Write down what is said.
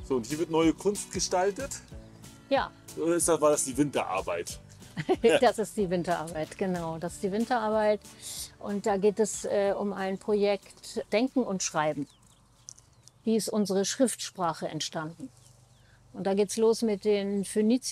So, und hier wird neue Kunst gestaltet? Ja, Oder war das die Winterarbeit? das ist die Winterarbeit, genau. Das ist die Winterarbeit. Und da geht es um ein Projekt Denken und Schreiben. Wie ist unsere Schriftsprache entstanden? Und da geht's los mit den Phöniziern.